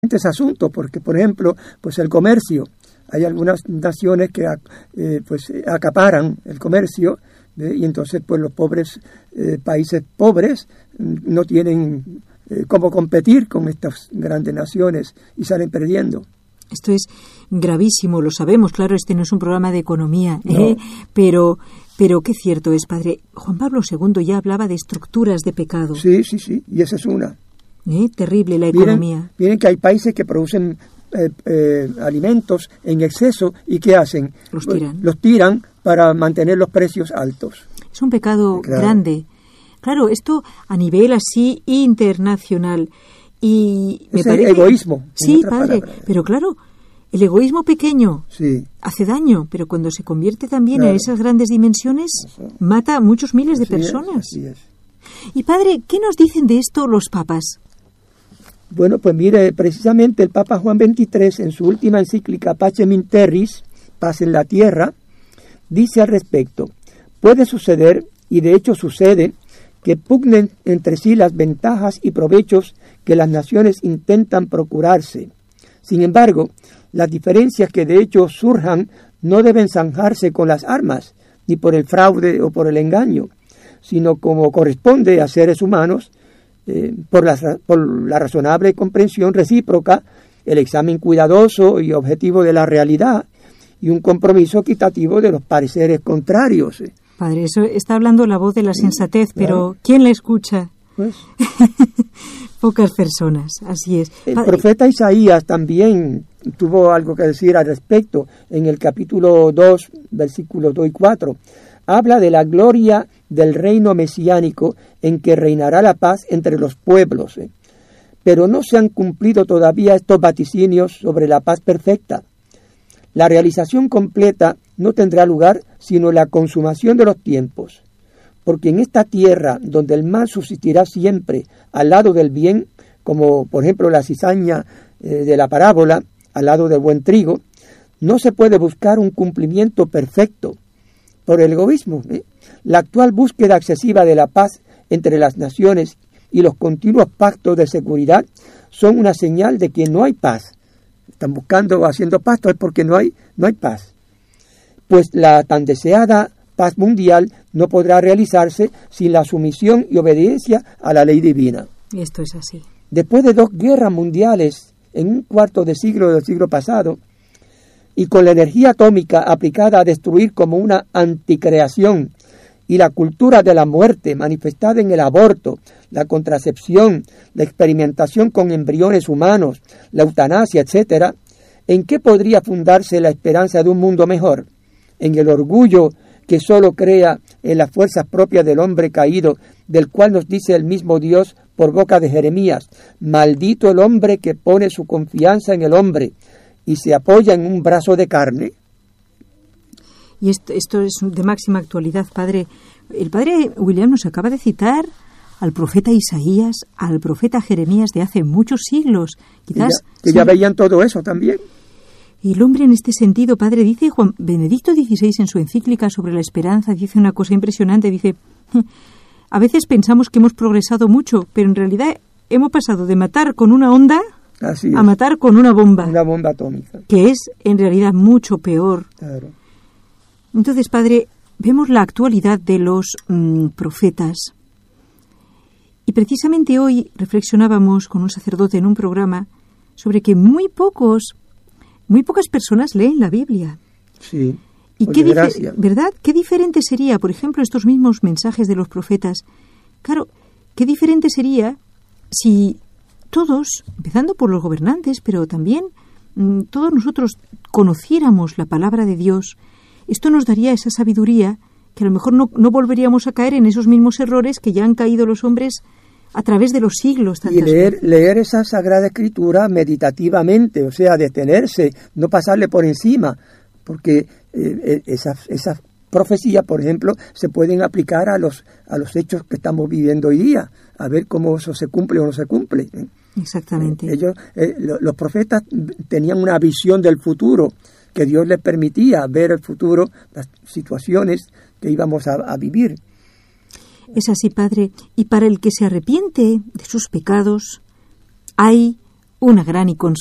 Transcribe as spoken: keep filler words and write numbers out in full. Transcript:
ese asunto, porque, por ejemplo, pues el comercio, hay algunas naciones que eh, pues acaparan el comercio, ¿eh? Y entonces pues los pobres eh, países pobres no tienen eh, cómo competir con estas grandes naciones y salen perdiendo. Esto es gravísimo, lo sabemos, claro, este no es un programa de economía, no. ¿eh? pero pero qué cierto es, padre. Juan Pablo segundo ya hablaba de estructuras de pecado. Sí, sí, sí, y esa es una. ¿Eh? Terrible la miren, economía. Miren que hay países que producen eh, eh, alimentos en exceso y ¿qué hacen? Los tiran. Los tiran para mantener los precios altos. Es un pecado claro. grande. Claro, esto a nivel así internacional. Y me es parece... egoísmo. Sí, padre, palabra. Pero claro, el egoísmo pequeño sí. hace daño, pero cuando se convierte también claro. a esas grandes dimensiones, Eso. mata a muchos miles así de personas. Es, así es. Y padre, ¿qué nos dicen de esto los papas? Bueno, pues mire, precisamente el Papa Juan veintitrés, en su última encíclica Pacem in Terris, Paz en la Tierra, dice al respecto: puede suceder, y de hecho sucede, que pugnen entre sí las ventajas y provechos que las naciones intentan procurarse. Sin embargo, las diferencias que de hecho surjan no deben zanjarse con las armas, ni por el fraude o por el engaño, sino como corresponde a seres humanos, eh, por, la, por la razonable comprensión recíproca, el examen cuidadoso y objetivo de la realidad, y un compromiso equitativo de los pareceres contrarios. Padre, eso está hablando la voz de la sensatez, sí, pero claro. ¿quién la escucha? Pues. Pocas personas, así es. El Padre, profeta Isaías también tuvo algo que decir al respecto. En el capítulo dos, versículos dos y cuatro, habla de la gloria del reino mesiánico en que reinará la paz entre los pueblos. ¿eh? Pero no se han cumplido todavía estos vaticinios sobre la paz perfecta. La realización completa no tendrá lugar sino en la consumación de los tiempos, porque en esta tierra donde el mal subsistirá siempre al lado del bien, como por ejemplo la cizaña eh, de la parábola al lado del buen trigo, no se puede buscar un cumplimiento perfecto por el egoísmo. ¿eh? La actual búsqueda excesiva de la paz entre las naciones y los continuos pactos de seguridad son una señal de que no hay paz. Están buscando o haciendo pactos es porque no hay, no hay paz. Pues la tan deseada paz mundial no podrá realizarse sin la sumisión y obediencia a la ley divina. Esto es así. Después de dos guerras mundiales en un cuarto de siglo del siglo pasado, y con la energía atómica aplicada a destruir como una anticreación, y la cultura de la muerte manifestada en el aborto, la contracepción, la experimentación con embriones humanos, la eutanasia, etcétera, ¿en qué podría fundarse la esperanza de un mundo mejor? En el orgullo que solo crea en las fuerzas propias del hombre caído, del cual nos dice el mismo Dios por boca de Jeremías: maldito el hombre que pone su confianza en el hombre y se apoya en un brazo de carne. Y esto, esto es de máxima actualidad, padre. El padre William nos acaba de citar al profeta Isaías, al profeta Jeremías de hace muchos siglos. Quizás que ya, que ya veían todo eso también. Y el hombre en este sentido, padre, dice Juan Benedicto dieciséis en su encíclica sobre la esperanza, dice una cosa impresionante, dice: a veces pensamos que hemos progresado mucho, pero en realidad hemos pasado de matar con una onda a matar con una bomba. Una bomba atómica. Que es en realidad mucho peor. Claro. Entonces, padre, vemos la actualidad de los mmm, profetas. Y precisamente hoy reflexionábamos con un sacerdote en un programa sobre que muy pocos, muy pocas personas leen la Biblia. Sí. ¿Y qué dife- ¿verdad? ¿Qué diferente sería, por ejemplo, estos mismos mensajes de los profetas? Claro, ¿qué diferente sería si todos, empezando por los gobernantes, pero también mmm, todos nosotros conociéramos la palabra de Dios? Esto nos daría esa sabiduría que a lo mejor no, no volveríamos a caer en esos mismos errores que ya han caído los hombres a través de los siglos. Y leer, leer esa Sagrada Escritura meditativamente, o sea, detenerse, no pasarle por encima, porque eh, esas, esas profecías, por ejemplo, se pueden aplicar a los, a los hechos que estamos viviendo hoy día, a ver cómo eso se cumple o no se cumple. ¿eh? Exactamente. Eh, ellos, eh, los profetas tenían una visión del futuro, que Dios les permitía ver el futuro, las situaciones que íbamos a, a vivir. Es así, padre. Y para el que se arrepiente de sus pecados, hay una gran y